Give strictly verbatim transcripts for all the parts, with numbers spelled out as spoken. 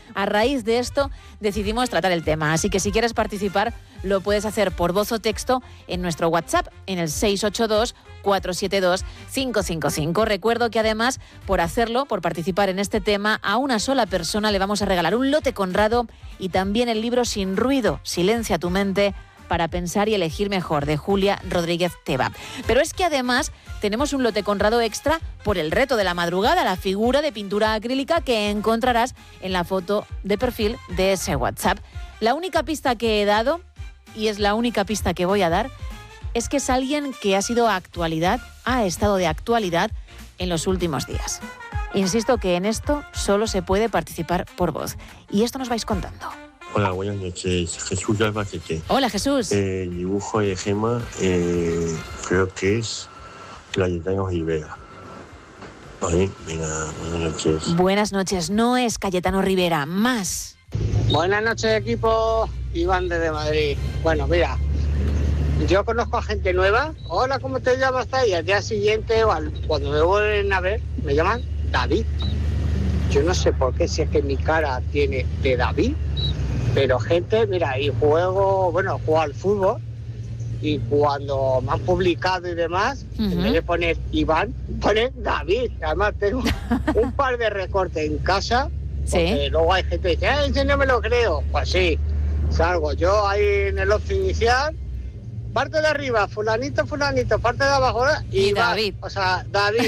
a raíz de esto decidimos tratar el tema. Así que si quieres participar, lo puedes hacer por voz o texto en nuestro WhatsApp, en el seis ocho dos, cuatro siete dos, cinco cinco cinco. Recuerdo que además, por hacerlo, por participar en este tema, a una sola persona le vamos a regalar un lote Conrado y también el libro Sin ruido, Silencia tu mente para pensar y elegir mejor, de Julia Rodríguez Teba. Pero es que además tenemos un lote Conrado extra por el reto de la madrugada, la figura de pintura acrílica que encontrarás en la foto de perfil de ese WhatsApp. La única pista que he dado, y es la única pista que voy a dar, es que es alguien que ha sido actualidad, ha estado de actualidad en los últimos días. Insisto que en esto solo se puede participar por voz. Y esto nos vais contando. Hola, buenas noches. Jesús de Albacete. Hola, Jesús. Eh, el dibujo de Gema eh, creo que es Cayetano Rivera. Vale, venga, buenas noches. Buenas noches. No es Cayetano Rivera, más. Buenas noches, equipo. Iván desde Madrid. Bueno, mira, yo conozco a gente nueva. Hola, ¿cómo te llamas? Y al día siguiente, o al, cuando me vuelven a ver, me llaman David. Yo no sé por qué, si es que mi cara tiene de David. Pero gente, mira, y juego, bueno, juego al fútbol y cuando me han publicado y demás, uh-huh. en vez de poner Iván, ponen David. Además tengo un par de recortes en casa, porque ¿sí? Luego hay gente que dice, ¡ay, ese no me lo creo! Pues sí, salgo yo ahí en el once inicial, parte de arriba, fulanito, fulanito, parte de abajo, y, y David. Va, o sea, David.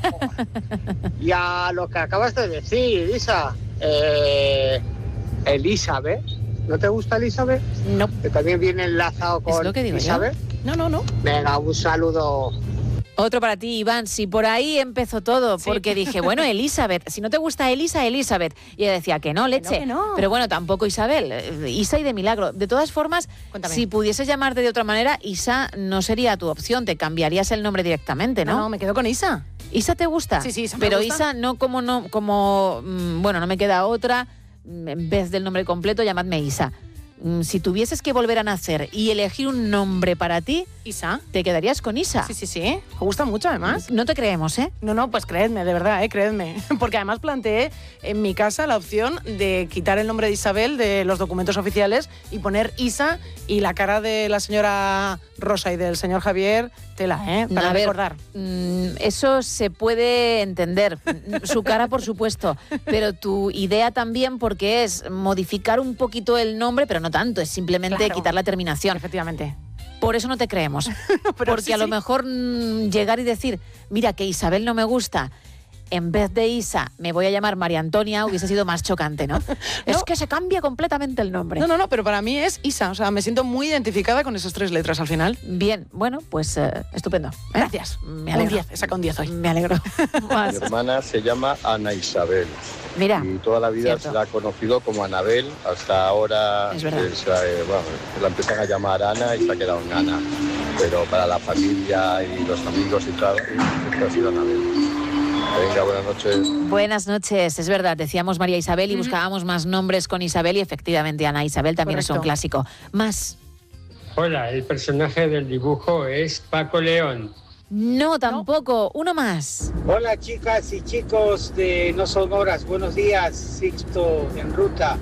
Y a lo que acabas de decir, Isa, eh... Elizabeth, ¿no te gusta Elizabeth? No. Que también viene enlazado con ¿Es lo que digo Elizabeth. Yo? No, no, no. Venga, un saludo. Otro para ti, Iván. Si por ahí empezó todo, sí. Porque dije, bueno, Elizabeth, si no te gusta Elisa, Elizabeth. Y ella decía que no, leche. Que no, que no. Pero bueno, tampoco Isabel. Isa y de milagro. De todas formas, cuéntame. Si pudieses llamarte de otra manera, Isa no sería tu opción. Te cambiarías el nombre directamente, ¿no? No, no, me quedo con Isa. ¿Isa te gusta? Sí, sí, Isa me Pero gusta. Isa no como, no como, bueno, no me queda otra. En vez del nombre completo, llamadme Isa. Si tuvieses que volver a nacer y elegir un nombre para ti, Isa, ¿te quedarías con Isa? Sí, sí, sí. Me gusta mucho, además. No te creemos, ¿eh? No, no, pues creedme, de verdad, ¿eh? Creedme. Porque además planteé en mi casa la opción de quitar el nombre de Isabel de los documentos oficiales y poner Isa y la cara de la señora Rosa y del señor Javier, tela, ¿eh? Para a ver, recordar. Mmm, eso se puede entender. Su cara, por supuesto. Pero tu idea también, porque es modificar un poquito el nombre, pero no tanto, es simplemente claro. Quitar la terminación. Efectivamente. Por eso no te creemos. Pero porque sí, a lo sí. mejor mmm, llegar y decir, mira, que Isabel no me gusta, en vez de Isa me voy a llamar María Antonia, hubiese sido más chocante, ¿no? ¿no? Es que se cambia completamente el nombre. No, no, no, pero para mí es Isa. O sea, me siento muy identificada con esas tres letras al final. Bien, bueno, pues uh, estupendo. ¿eh? Gracias. Me alegro. Un diez, he sacado un diez hoy. Me alegro. Mi hermana se llama Ana Isabel. Mira. Y toda la vida cierto. se la ha conocido como Anabel. Hasta ahora es verdad. Es, eh, bueno, la empiezan a llamar Ana y se ha quedado en Ana. Pero para la familia y los amigos y tal, siempre ha sido Anabel. Venga, buenas noches. Buenas noches, es verdad, decíamos María Isabel y mm-hmm. buscábamos más nombres con Isabel y efectivamente Ana Isabel también Correcto. Es un clásico. Más. Hola, el personaje del dibujo es Paco León. No, tampoco. No. Uno más. Hola, chicas y chicos de No Son Horas. Buenos días, Sixto en ruta.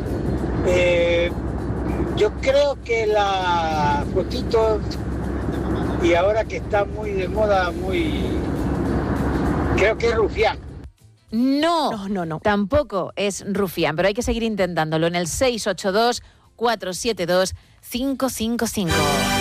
Eh, yo creo que la fotito, y ahora que está muy de moda, muy... Creo que es Rufián. No, no, no, no. Tampoco es Rufián, pero hay que seguir intentándolo en el seis ocho dos, cuatro siete dos, cinco cinco cinco.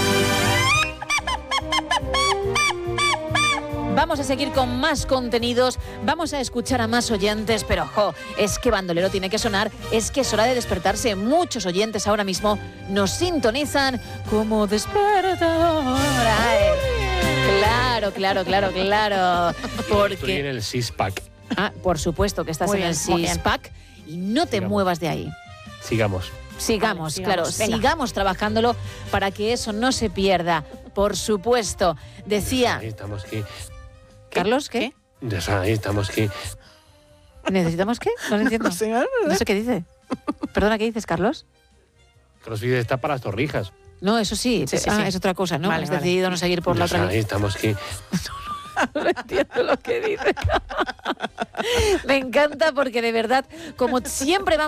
Vamos a seguir con más contenidos, vamos a escuchar a más oyentes, pero ojo, es que Bandolero tiene que sonar, es que es hora de despertarse. Muchos oyentes ahora mismo nos sintonizan como despertador. Claro, claro, claro, claro. Porque... Estoy en el six-pack. Ah, por supuesto que estás muy en bien, el six-pack y no te Sigamos. muevas de ahí. Sigamos. Sigamos, vale, claro, sigamos. Venga. sigamos trabajándolo para que eso no se pierda. Por supuesto. Decía... Ahí estamos aquí. ¿Carlos, qué? Ya, ahí estamos aquí. ¿Necesitamos qué? No lo entiendo. No sé, ¿no? No sé qué dice. Perdona, ¿qué dices, Carlos? CrossFit está para las torrijas. No, eso sí. Sí, sí, ah, sí. es otra cosa, ¿no? Vale, Has vale. decidido no seguir por Ya la otra está, ahí estamos aquí. No entiendo lo que dice. Me encanta porque de verdad, como siempre vamos